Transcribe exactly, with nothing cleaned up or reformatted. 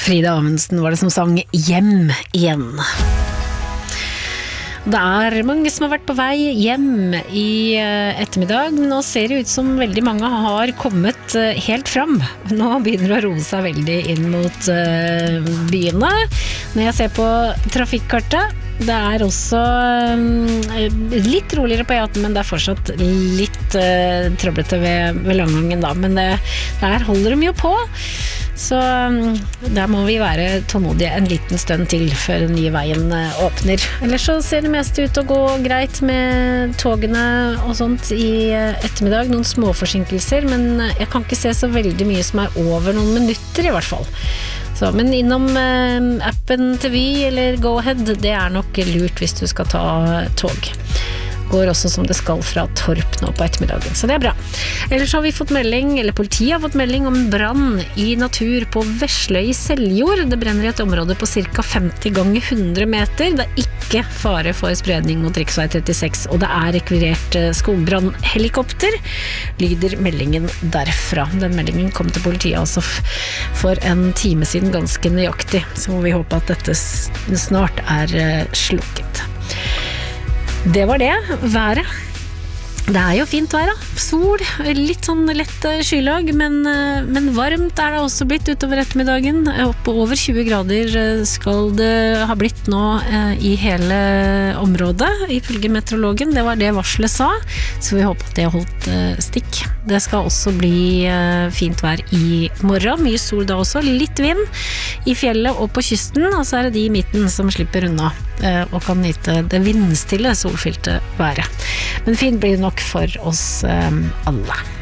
Frida Amundsen var det som sang Hjem igjen. Det er mange som har vært på vei hjem i ettermiddag, men nå ser det ut som veldig mange har kommet helt fram. Nå begynner det å roe seg veldig inn mot byene. Når jeg ser på trafikkartet, det er også litt roligere på E atten, men det er fortsatt litt uh, trøblete ved, ved Langangen da. Men det, der holder de jo på, så der må vi være tålmodige en liten stund til før den nye veien åpner. Ellers så ser det meste ut å gå greit med togene og sånt i ettermiddag. Noen små forsinkelser, men jeg kan ikke se så veldig mye som er over noen minutter i hvert fall. Så, men innom eh, appen til Vy eller Go-Ahead, det er nok lurt hvis du skal ta tog. Går også som det skal fra Torp nå på ettermiddagen, så det er bra. Ellers har vi fått melding, eller politiet har fått melding om brann i natur på Vesløy i Seljord. Det brenner i et område på cirka femti ganger hundre meter. Det er ikke fare for spredning mot riksvei trettiseks, og det er rekvirert skogbrannhelikopter, lyder meldingen derfra. Den meldingen kom til politiet altså for en time siden ganske nøyaktig, så må vi håpe at dette snart er slukket. Det var det, været. Det er jo fint vær da, sol, litt sånn lett skylag, men, men varmt er det også blitt utover ettermiddagen. Oppe over tjue grader skal det ha blitt nå i hele området, ifølge meteorologen. Det var det varselet sa, så vi håper at det har holdt stikk. Det skal også bli fint vær i morgen, mye sol da også, litt vind i fjellet og på kysten, og så er det de i midten som slipper unna og kan nyte det vindstille solfylte været. Men fint blir det nok for oss alle.